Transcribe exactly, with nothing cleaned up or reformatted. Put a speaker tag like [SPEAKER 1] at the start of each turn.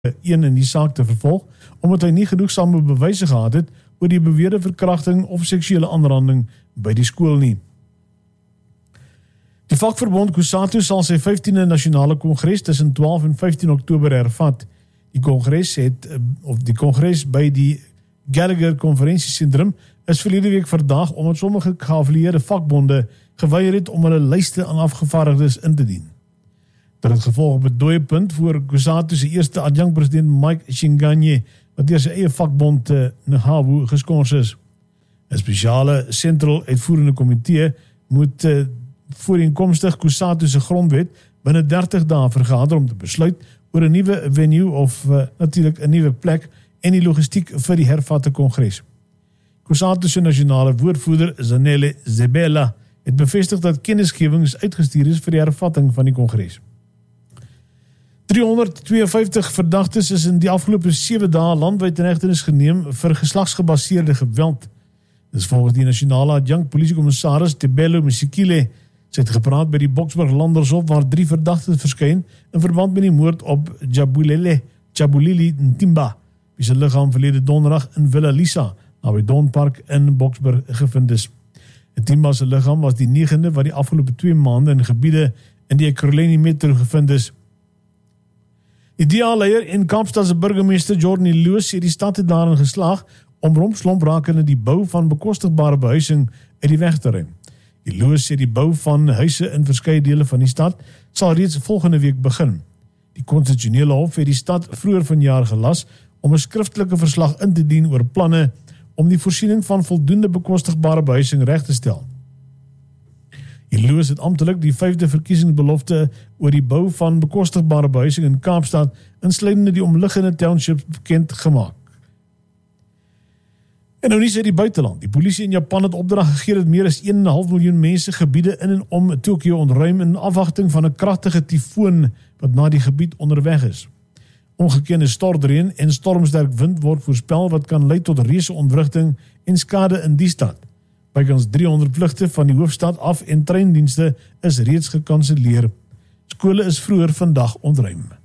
[SPEAKER 1] een in die saak te vervolg, omdat hy nie genoegsame bewyse gehad het oor die beweerde verkrachting of seksuele aanranding by die skool nie. Die vakverbond COSATU sal sy vyftiende nasionale kongres tussen twaalf en vyftien Oktober hervat. Die kongres het, of die kongres by die Gallagher Konferensiesentrum is verlede week verdag omdat sommige geaffilieerde vakbonde geweier het om hulle lyste aan afgevaardigdes in te dien. Dit het gevolg op 'n dooie punt voor COSATU se eerste adjunkt-president Mike Shinganye, wat deur sy eie vakbond uh, NAHAWU geskort is. 'n Spesiale sentral uitvoerende komitee moet uh, vooreenkomstig COSATU se grondwet binne dertig dae vergader om te besluit oor 'n nuwe venue of uh, natuurlik 'n nuwe plek en die logistiek vir die hervatte kongres. COSATU se nasionale woordvoerder Zanele Zebela het bevestig dat kennisgewing is uitgestuur is vir die hervatting van die kongres. driehonderdtweeënvyftig verdagtes is in die afgelope sewe dae landwyd in hegtenis geneem vir geslagsgebaseerde geweld. Dis volgens die nasionale adjunkt polisiekommissaris Tebelo Msikile. Sy het gepraat by die Boksburg Landershof waar drie verdagtes verskyn in verband met die moord op Jabulele Jabulili Ntimba, wie se liggaam verlede donderdag in Villa Lisa, naby Donpark in Boksburg gevind is. Ntimba se liggaam was die negende wat die afgelope twee maande in gebiede in die Ekurhuleni metro gevind is. Die D A-leier en Kaapstad se burgemeester Jordan Loos het die stad het daarin geslaag om rompslomp rakende die bou van bekostigbare behuising uit die weg te ruim. Die Loos sê die bou van huise in verskeie dele van die stad sal reeds volgende week begin. Die konstitusionele hof het die stad vroeër vanjaar gelas om 'n skriftelike verslag in te dien oor planne om die voorsiening van voldoende bekostigbare behuising reg te stel. Die Loos het amptelik die vyfde verkiesingsbelofte oor die bou van bekostigbare behuising in Kaapstad, insluitende die omliggende townships, bekend gemaak. En nou nie sê die buiteland. Die polisie in Japan het opdrag gegee dat meer as een en 'n half miljoen mense gebiede in en om Tokio ontruim in afwagting van 'n kragtige tifoon wat na die gebied onderweg is. Ongekende stortreën en stormsterk wind word voorspel wat kan lei tot reuse ontwrigting en skade in die stad. Bykans driehonderd vlugte van die hoofstad af en treindienste is reeds gekanselleer. Skole is vroeër vandag ontruim.